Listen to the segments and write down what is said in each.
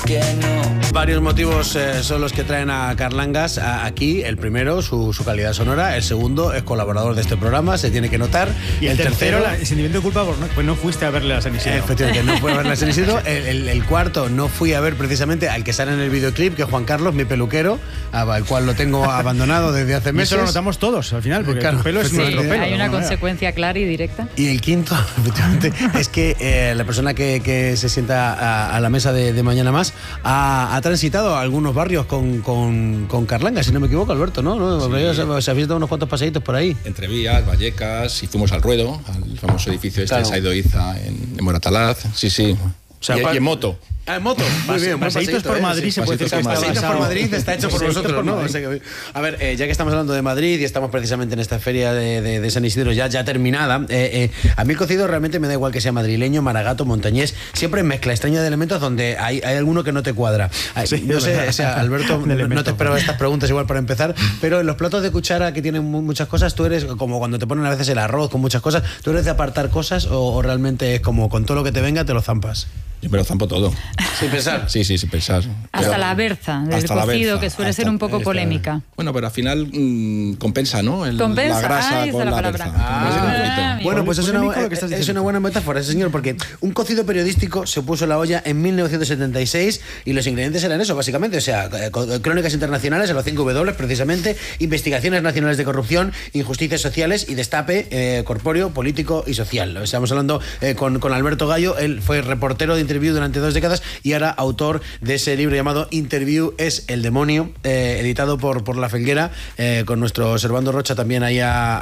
que no. Varios motivos son los que traen a Carlangas aquí. El primero, su calidad sonora. El segundo, es colaborador de este programa, se tiene que notar. Y el tercero, el sentimiento de culpa pues no fuiste a verle a San Isidro. Efectivamente, no fui a verle a San Isidro. El cuarto, no fui a ver precisamente al que sale en el videoclip, que es Juan Carlos, mi peluquero, al cual lo tengo abandonado desde hace meses. Eso lo notamos todos al final, porque claro, tu pelo es nuestro pelo. Hay una consecuencia clara y directa. Y el quinto, efectivamente, es que la persona que se sienta a la mesa de Mañana Más ha transitado algunos barrios con Carlangas, si no me equivoco, Alberto, ¿no? Sí. Se habéis dado unos cuantos paseitos por ahí. Entre Vías, Vallecas, y fuimos al Ruedo, al famoso edificio claro. de Saido Iza en Moratalaz. Sí, sí. O sea, y en moto. En moto, muy bien. Paseitos por Madrid, se puede decir. Paseitos por Madrid está hecho por vosotros, ¿no? O sea que, a ver, ya que estamos hablando de Madrid y estamos precisamente en esta feria de San Isidro ya terminada, a mí el cocido realmente me da igual que sea madrileño, maragato, montañés, siempre mezcla extraña de elementos donde hay alguno que no te cuadra. Sí, no sé, o sea, Alberto, no te esperaba estas preguntas igual para empezar, pero en los platos de cuchara que tienen muchas cosas, tú eres como cuando te ponen a veces el arroz con muchas cosas, ¿tú eres de apartar cosas o realmente es como con todo lo que te venga te lo zampas? Yo me lo zampo todo. Sin pensar. Sí, sin pensar. Hasta la berza del cocido, que suele ser un poco polémica. Bueno, pero al final compensa, ¿no? Compensa, la grasa con la berza. Bueno, pues es una buena metáfora, señor, porque un cocido periodístico se puso en la olla en 1976 y los ingredientes eran eso, básicamente. O sea, crónicas internacionales, a los 5 W, precisamente, investigaciones nacionales de corrupción, injusticias sociales y destape corpóreo, político y social. Estamos hablando con Alberto Gallo, él fue reportero de Interview durante 2 décadas y ahora autor de ese libro llamado Interview es el demonio, editado por La Felguera, con nuestro Servando Rocha también ahí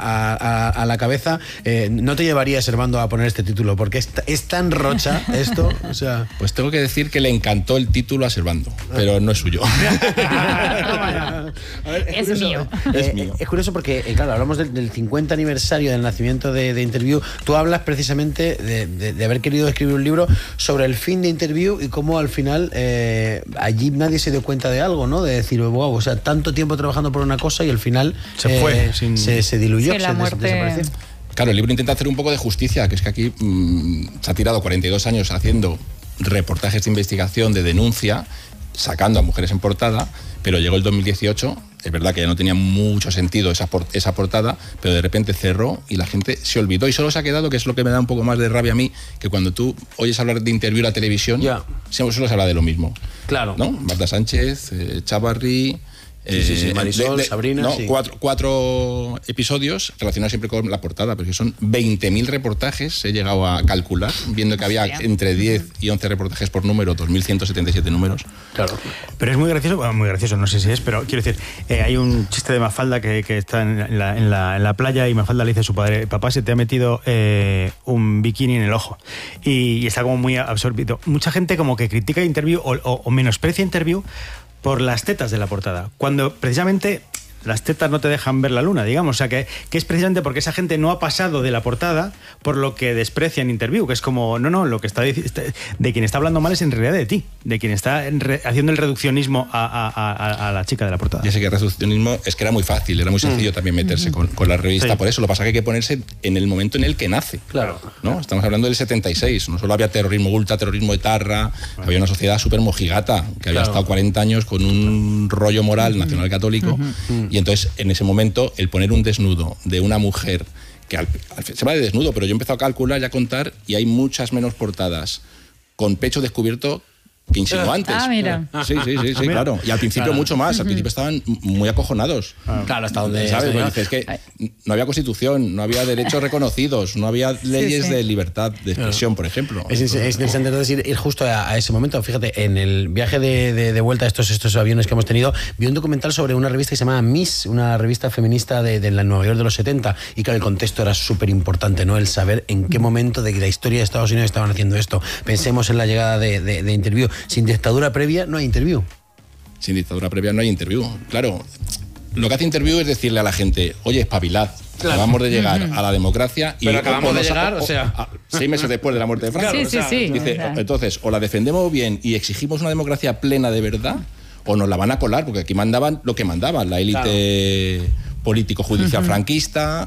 a la cabeza. ¿No te llevarías, Servando, a poner este título? Porque es tan Rocha esto, o sea... Pues tengo que decir que le encantó el título a Servando, pero no es suyo. Es mío. Es curioso porque, claro, hablamos del 50 aniversario del nacimiento de Interview. Tú hablas precisamente de haber querido escribir un libro sobre el fin de Interview y cómo al final allí nadie se dio cuenta de algo, ¿no? De decir, wow, o sea, tanto tiempo trabajando por una cosa y al final se fue, se diluyó, sí, la muerte... desapareció. Claro, el libro intenta hacer un poco de justicia, que es que aquí se ha tirado 42 años haciendo reportajes de investigación, de denuncia, sacando a mujeres en portada, pero llegó el 2018, es verdad que ya no tenía mucho sentido esa portada, pero de repente cerró y la gente se olvidó y solo se ha quedado, que es lo que me da un poco más de rabia a mí, que cuando tú oyes hablar de Interview en la televisión, siempre solo se habla de lo mismo. Claro. ¿No? Marta Sánchez, Chavarri... Marisol, Sabrina, no, sí. 4 episodios relacionados siempre con la portada, porque son 20.000 reportajes, he llegado a calcular, viendo que había entre 10 y 11 reportajes por número, 2.177 números. Claro. Pero es muy gracioso, no sé si es, pero quiero decir, hay un chiste de Mafalda que está en la playa y Mafalda le dice a su padre, papá, se te ha metido un bikini en el ojo, y está como muy absorbido. Mucha gente como que critica Interview o menosprecia Interview por las tetas de la portada, cuando precisamente las tetas no te dejan ver la luna, digamos. O sea, que es precisamente porque esa gente no ha pasado de la portada por lo que desprecia en Interview, que es como, no, lo que está de quien está hablando mal es en realidad de ti, de quien está haciendo el reduccionismo a la chica de la portada. Ya sé que el reduccionismo es que era muy fácil, era muy sencillo también meterse con la revista, sí. Por eso lo pasa que hay que ponerse en el momento en el que nace. Claro. ¿No? Estamos hablando del 76, no solo había terrorismo ultra, terrorismo etarra, había una sociedad súper mojigata, que había estado 40 años con un rollo moral nacional católico, y entonces en ese momento el poner un desnudo de una mujer que se va de desnudo, pero yo he empezado a calcular y a contar y hay muchas menos portadas con pecho descubierto que insinuantes. Mira. Sí, claro. Y al principio mucho más. Al principio estaban muy acojonados. Claro, hasta donde... ¿Sabes? Pues dices que no había constitución, no había derechos reconocidos, no había leyes de libertad de expresión, por ejemplo. Es interesante entonces ir justo a ese momento. Fíjate, en el viaje de vuelta a estos aviones que hemos tenido, vi un documental sobre una revista que se llamaba Miss, una revista feminista de la Nueva York de los 70, y claro, el contexto era súper importante, ¿no? El saber en qué momento de la historia de Estados Unidos estaban haciendo esto. Pensemos en la llegada de Interview. Sin dictadura previa no hay Interview. Sin dictadura previa no hay Interview. Claro, lo que hace Interview es decirle a la gente, oye, espabilad, acabamos de llegar a la democracia y... Pero acabamos de llegar, o sea... 6 meses después de la muerte de Franco. Sí. Dice, entonces, o la defendemos bien y exigimos una democracia plena de verdad, o nos la van a colar, porque aquí mandaban lo que mandaban, la élite político-judicial franquista,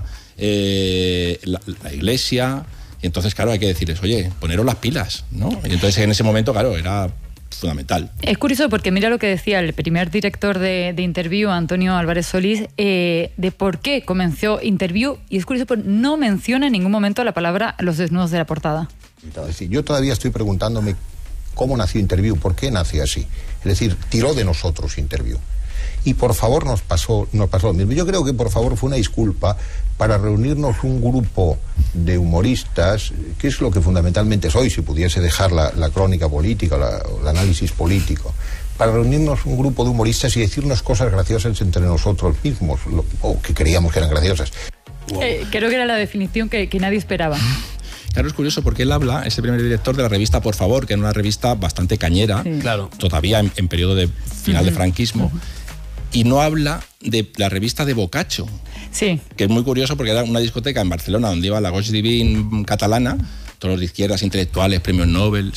la Iglesia... Y entonces, claro, hay que decirles, oye, poneros las pilas, ¿no? Y entonces en ese momento, claro, era fundamental. Es curioso porque mira lo que decía el primer director de Interview, Antonio Álvarez Solís, de por qué comenzó Interview, y es curioso porque no menciona en ningún momento la palabra los desnudos de la portada. Es decir, yo todavía estoy preguntándome cómo nació Interview, por qué nació así. Es decir, tiró de nosotros Interview. Y por favor nos pasó lo mismo. Yo creo que por favor fue una disculpa para reunirnos un grupo de humoristas, que es lo que fundamentalmente soy, si pudiese dejar la crónica política, el análisis político, para reunirnos un grupo de humoristas y decirnos cosas graciosas entre nosotros mismos, o que creíamos que eran graciosas. Wow. Creo que era la definición que nadie esperaba. Claro, es curioso porque él habla, es el primer director de la revista Por Favor, que era una revista bastante cañera, sí. Claro, todavía en periodo de final de franquismo, y no habla de la revista de Boccaccio, sí, que es muy curioso porque era una discoteca en Barcelona donde iba la Gauche Divine catalana, todos los de izquierdas, intelectuales, premios Nobel.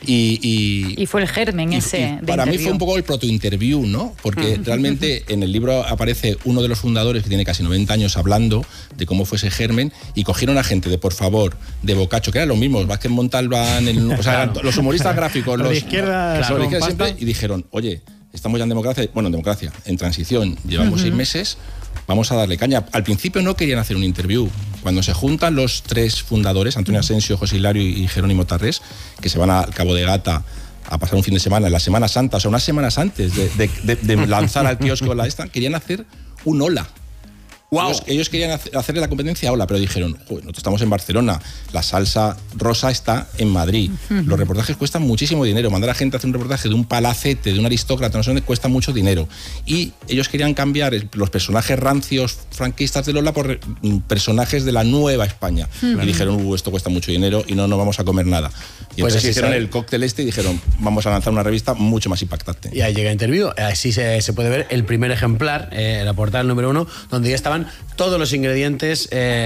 Y fue el germen ese. Para mí fue un poco el proto-interview, ¿no? Porque realmente en el libro aparece uno de los fundadores que tiene casi 90 años hablando de cómo fue ese germen, y cogieron a gente de Por Favor, de Boccaccio, que eran los mismos, Vázquez Montalbán, o sea, claro, los humoristas gráficos, los de izquierda, claro, los de izquierda siempre, y dijeron, oye, estamos ya en democracia, en transición, llevamos 6 meses, vamos a darle caña. Al principio no querían hacer un interview. Cuando se juntan los 3 fundadores, Antonio Asensio, José Hilario y Jerónimo Tarrés, que se van al Cabo de Gata a pasar un fin de semana, en la Semana Santa, o sea, unas semanas antes de lanzar al kiosco querían hacer un Hola. Wow. Ellos querían hacerle la competencia a Hola, pero dijeron, nosotros estamos en Barcelona, la salsa rosa está en Madrid, los reportajes cuestan muchísimo dinero, mandar a gente a hacer un reportaje de un palacete, de un aristócrata, no sé dónde, cuesta mucho dinero. Y ellos querían cambiar los personajes rancios franquistas de Lola por personajes de la nueva España. Y dijeron, esto cuesta mucho dinero y no nos vamos a comer nada. Y pues entonces hicieron el cóctel y dijeron, vamos a lanzar una revista mucho más impactante. Y ahí llega Interview, así se puede ver el primer ejemplar, la portada número 1, donde ya estaban todos los ingredientes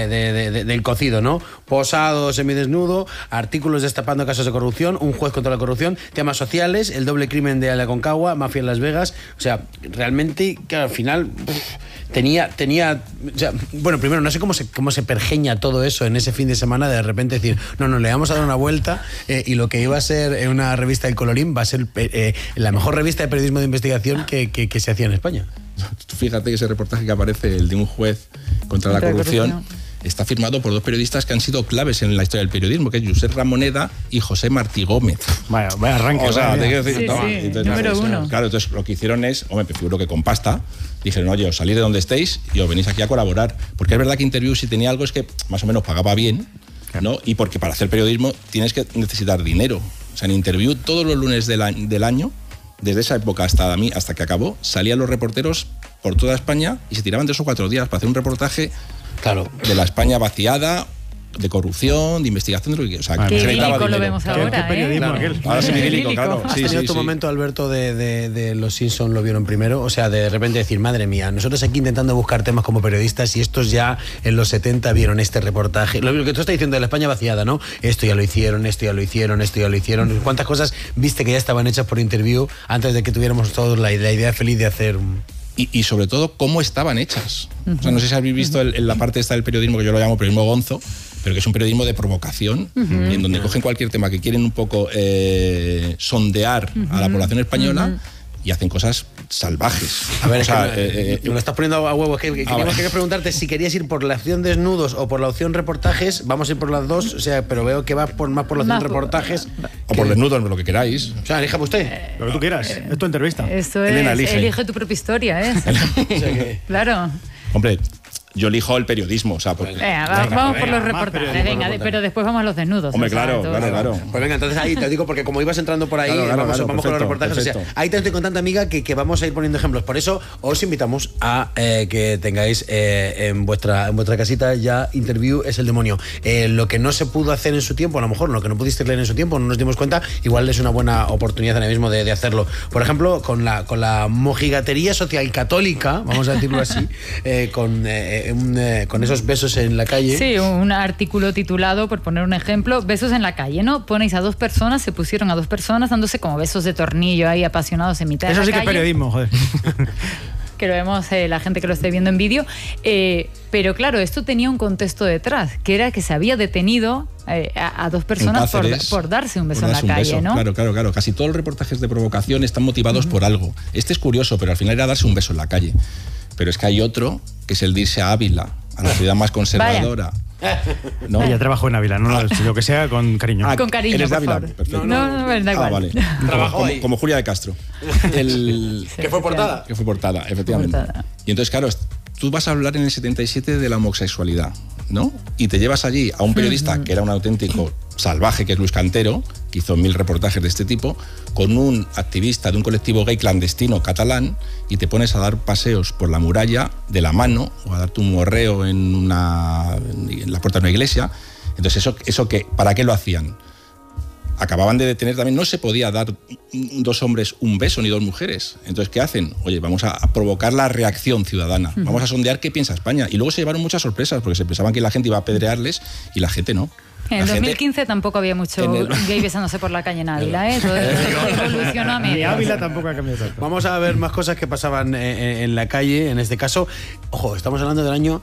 del cocido, ¿no? Posado, semidesnudo, artículos destapando casos de corrupción, un juez contra la corrupción, temas sociales, el doble crimen de Aconcagua, mafia en Las Vegas. O sea, realmente, que al final tenía o sea, bueno, primero, no sé cómo se pergeña todo eso en ese fin de semana, de repente decir, no, le vamos a dar una vuelta, y lo que iba a ser una revista del Colorín va a ser la mejor revista de periodismo de investigación que se hacía en España. Fíjate que ese reportaje que aparece, el de un juez contra la corrupción, está firmado por 2 periodistas que han sido claves en la historia del periodismo, que es Josep Ramoneda y José Martí Gómez. Vaya arranque. O sea, te quiero decir, entonces, número 1. Claro, entonces lo que hicieron es, me figuro que con pasta, dijeron, oye, os salís de donde estéis y os venís aquí a colaborar. Porque es verdad que Interview, si tenía algo, es que más o menos pagaba bien, ¿no? Y porque para hacer periodismo tienes que necesitar dinero. O sea, en Interview, todos los lunes del año, desde esa época hasta que acabó, salían los reporteros por toda España y se tiraban 3 o 4 días para hacer un reportaje, claro, de la España vaciada, de corrupción, de investigación, de lo que, o sea, qué idílico lo vemos ahora, ¿Qué periodismo aquel? Ahora sí, idílico, claro. ¿Has tenido tu momento, Alberto, de los Simpson lo vieron primero? O sea, de repente decir, madre mía, nosotros aquí intentando buscar temas como periodistas y estos ya en los 70 vieron este reportaje. Lo que tú estás diciendo de la España vaciada, ¿no? Esto ya lo hicieron, esto ya lo hicieron, esto ya lo hicieron. ¿Cuántas cosas viste que ya estaban hechas por Interview antes de que tuviéramos todos la idea feliz de hacer y sobre todo, cómo estaban hechas? O sea, no sé si habéis visto la parte esta del periodismo, que yo lo llamo periodismo gonzo, pero que es un periodismo de provocación, y en donde cogen cualquier tema que quieren un poco sondear a la población española y hacen cosas salvajes. A ver, me lo estás poniendo a huevo. Quería preguntarte si querías ir por la opción desnudos o por la opción reportajes. Vamos a ir por las dos, o sea, pero veo que vas más por la opción reportajes. O por desnudos, lo que queráis. O sea, elija usted. Lo que tú quieras. Es tu entrevista. Esto es, elige tu propia historia, ¿eh? O sea que... Claro. Hombre, yo elijo el periodismo, o sea, porque... vamos por los reportajes, pero después vamos a los desnudos. Hombre, claro. Pues venga, entonces ahí te digo, porque como ibas entrando por ahí, vamos con los reportajes. Perfecto. O sea, ahí te estoy contando, amiga, que vamos a ir poniendo ejemplos. Por eso os invitamos a que tengáis en vuestra casita ya Interview es el demonio. Lo que no se pudo hacer en su tiempo, a lo mejor lo que no pudiste leer en su tiempo, no nos dimos cuenta, igual es una buena oportunidad ahora mismo de hacerlo. Por ejemplo, con la mojigatería social católica, vamos a decirlo así, con esos besos en la calle. Sí, un artículo titulado, por poner un ejemplo, besos en la calle, ¿no? Ponéis a 2 personas, se pusieron a 2 personas dándose como besos de tornillo ahí apasionados en mitad de la calle. Eso sí que es periodismo, joder. que lo vemos la gente que lo esté viendo en vídeo. Pero claro, esto tenía un contexto detrás, que era que se había detenido a dos personas por darse un beso en la calle, ¿no? Claro. Casi todos los reportajes de provocación están motivados por algo. Este es curioso, pero al final era darse un beso en la calle. Pero es que hay otro, que es el de irse a Ávila, a la ciudad más conservadora. ¿No? Ella trabajó en Ávila, no, lo que sea, con cariño. Con cariño, ¿eres de por Ávila? favor. Perfecto. No, da igual. Vale. Como Julia de Castro. ¿Que fue portada? Que fue portada, efectivamente. Y entonces, claro, tú vas a hablar en el 77 de la homosexualidad, ¿no? Y te llevas allí a un periodista que era un auténtico salvaje, que es Luis Cantero, que hizo 1000 reportajes de este tipo, con un activista de un colectivo gay clandestino catalán, y te pones a dar paseos por la muralla de la mano, o a darte un morreo en la puerta de una iglesia. Entonces, eso que, ¿para qué lo hacían? Acababan de detener también, no se podía dar dos hombres un beso ni dos mujeres. Entonces, ¿qué hacen? Oye, vamos a provocar la reacción ciudadana, vamos a sondear qué piensa España. Y luego se llevaron muchas sorpresas, porque se pensaban que la gente iba a apedrearles y la gente no. En el 2015 tampoco había mucho gay besándose por la calle en Ávila, ¿eh? Todo evolucionó a medio. Y Ávila tampoco ha cambiado tanto. Vamos a ver más cosas que pasaban en la calle, en este caso. Ojo, estamos hablando del año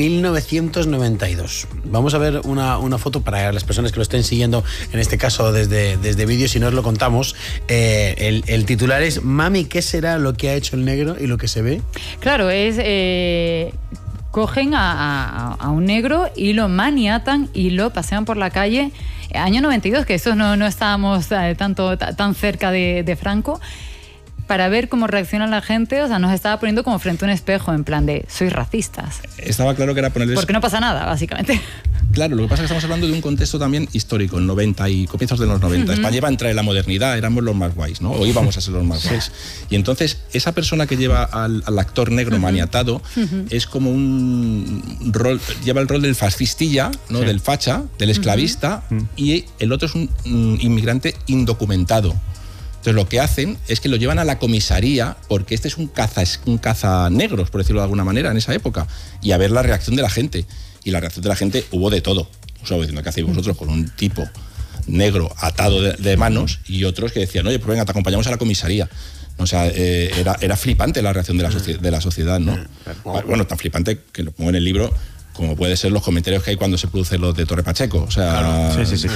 1992. Vamos a ver una foto para las personas que lo estén siguiendo, en este caso desde vídeo, si no os lo contamos. El titular es: Mami, ¿qué será lo que ha hecho el negro? Y lo que se ve. Claro, es... cogen a un negro y lo maniatan y lo pasean por la calle. Año 92, que eso no estábamos tan cerca de Franco, para ver cómo reacciona la gente. O sea, nos estaba poniendo como frente a un espejo, en plan de, sois racistas. Estaba claro que era ponerles... Porque no pasa nada, básicamente. Claro, lo que pasa es que estamos hablando de un contexto también histórico, en 90 y comienzos de los 90. España iba a entrar en la modernidad, éramos los más guays, ¿no? O íbamos a ser los más guays. Y entonces, esa persona que lleva al actor negro maniatado es como un rol, lleva el rol del fascistilla, ¿no? Del facha, del esclavista, y el otro es un inmigrante indocumentado. Entonces lo que hacen es que lo llevan a la comisaría, porque este es un caza negros, por decirlo de alguna manera, en esa época, y a ver la reacción de la gente. Y la reacción de la gente hubo de todo. O sea, diciendo, ¿qué hacéis vosotros con un tipo negro atado de manos? Y otros que decían, oye, pues venga, te acompañamos a la comisaría. O sea, era flipante la reacción de la sociedad, ¿no? Bueno, tan flipante que lo pongo en el libro, como puede ser los comentarios que hay cuando se producen los de Torre Pacheco. O sea, claro. Sí.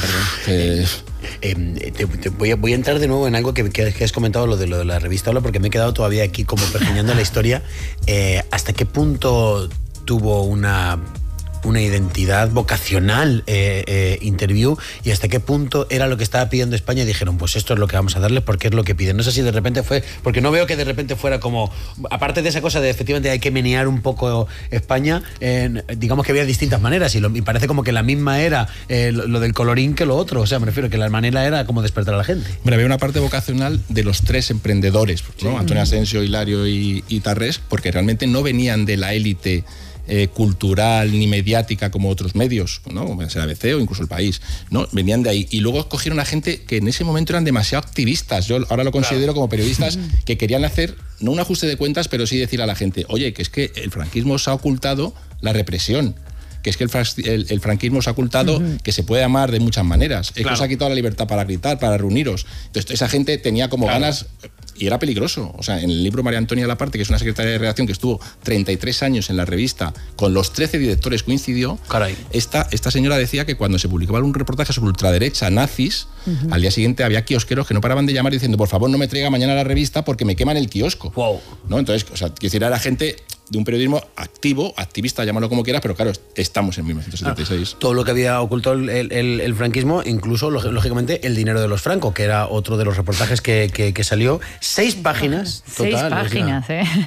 Voy a entrar de nuevo en algo que has comentado, lo de la revista Hola, porque me he quedado todavía aquí como pergeñando la historia. ¿Hasta qué punto tuvo una identidad vocacional Interview, y hasta qué punto era lo que estaba pidiendo España y dijeron, pues esto es lo que vamos a darles porque es lo que piden? No sé si de repente fue, porque no veo que de repente fuera como, aparte de esa cosa de efectivamente hay que menear un poco España, digamos que había distintas maneras, y parece como que la misma era lo del colorín que lo otro. O sea, me refiero que la manera era como despertar a la gente. Bueno, había una parte vocacional de los tres emprendedores, ¿no? Antonio Asensio, Hilario y Tarrés, porque realmente no venían de la élite cultural ni mediática como otros medios, ¿no? Como el ABC o incluso El País, ¿no? Venían de ahí. Y luego escogieron a gente que en ese momento eran demasiado activistas. Yo ahora lo considero como periodistas que querían hacer, no un ajuste de cuentas, pero sí decir a la gente, oye, que es que el franquismo os ha ocultado la represión, que es que el franquismo os ha ocultado que se puede amar de muchas maneras, es que os ha quitado la libertad para gritar, para reuniros. Entonces esa gente tenía como ganas... Y era peligroso. O sea, en el libro María Antonia Laparte, que es una secretaria de redacción que estuvo 33 años en la revista, con los 13 directores coincidió. Caray. Esta señora decía que cuando se publicaba un reportaje sobre ultraderecha, nazis, al día siguiente había kiosqueros que no paraban de llamar diciendo, por favor, no me traiga mañana la revista porque me queman el kiosco. Wow. ¿No? Entonces, o sea, quisiera era gente de un periodismo activo, activista, llámalo como quieras, pero claro, estamos en 1976. Todo lo que había ocultado el franquismo, incluso, lógicamente, el dinero de los Franco, que era otro de los reportajes que salió. 6 páginas total. 6 páginas,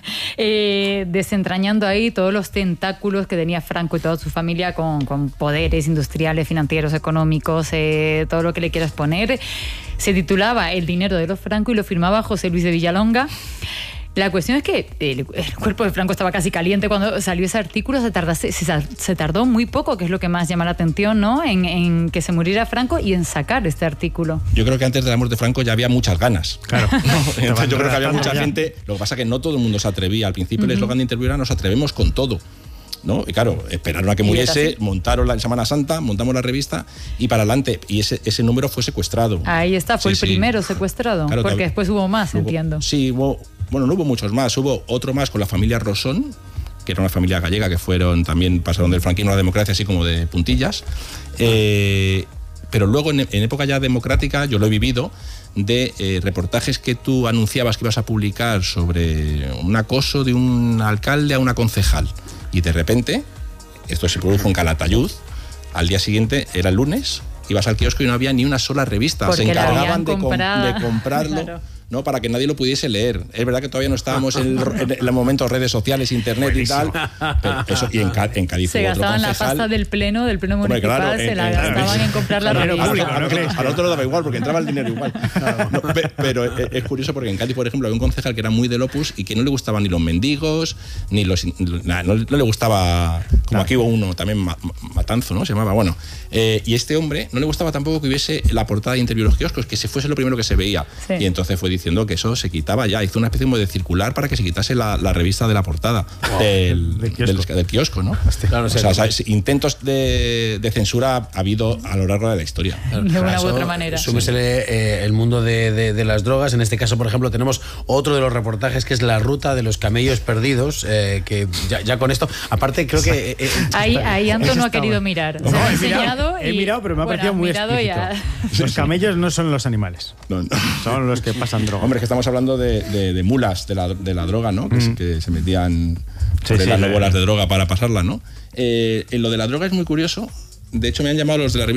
desentrañando ahí todos los tentáculos que tenía Franco y toda su familia con poderes industriales, financieros, económicos, todo lo que le quieras poner. Se titulaba El dinero de los Franco y lo firmaba José Luis de Villalonga. La cuestión es que el cuerpo de Franco estaba casi caliente cuando salió ese artículo. Se tardó muy poco, que es lo que más llama la atención, ¿no? En que se muriera Franco y en sacar este artículo. Yo creo que antes de la muerte de Franco ya había muchas ganas. Claro. Entonces yo creo que había mucha gente. Lo que pasa es que no todo el mundo se atrevía. Al principio el eslogan de Interview era nos atrevemos con todo, ¿no? Y claro, esperaron a que muriese, montaron la Semana Santa, montamos la revista y para adelante. Y ese número fue secuestrado. Ahí está, fue el primero secuestrado. Claro, porque después hubo más, entiendo. Sí, hubo Bueno, no hubo muchos más, hubo otro más con la familia Rosón, que era una familia gallega que también pasaron del franquismo a la democracia, así como de puntillas. Pero luego, en época ya democrática, yo lo he vivido, de reportajes que tú anunciabas que ibas a publicar sobre un acoso de un alcalde a una concejal. Y de repente, esto se produjo en Calatayud, al día siguiente, era el lunes, ibas al kiosco y no había ni una sola revista. Porque se encargaban de Claro. comprarlo. ¿No? Para que nadie lo pudiese leer. Es verdad que todavía no estábamos en el momento redes sociales, internet Buenísimo. y tal. Pero eso, y en Cádiz Se hubo otro gastaban la concejal. pasta del pleno municipal, Claro, se la gastaban en comprar la dinero revista. público, ¿no crees? A nosotros nos daba igual, porque entraba el dinero igual. No, pero es curioso porque en Cádiz, por ejemplo, había un concejal que era muy del Opus y que no le gustaban ni los mendigos, ni los... no le gustaba... Como aquí hubo uno, también Matanzo, ¿no? Se llamaba, bueno. Y este hombre no le gustaba tampoco que hubiese la portada de Interview en los kioscos, que se fuese lo primero que se veía. Sí. Y entonces fue diciendo que eso se quitaba ya. Hizo una especie como de circular para que se quitase la revista de la portada del kiosco, ¿no? Claro, O sea, intentos de censura ha habido a lo largo de la historia. De una u otra manera. Súmesele el mundo de las drogas. En este caso, por ejemplo, tenemos otro de los reportajes que es la ruta de los camellos perdidos, que ya con esto, aparte creo que... Ahí Anto no ha querido mirar. Se lo ha enseñado he mirado, pero me ha parecido muy explícito. Los camellos no son los animales. No. Son los que pasan droga. Hombre, es que estamos hablando de mulas de la droga, ¿no? Que se metían las bolas de droga para pasarla, ¿no? En lo de la droga es muy curioso. De hecho, me han llamado los de la revista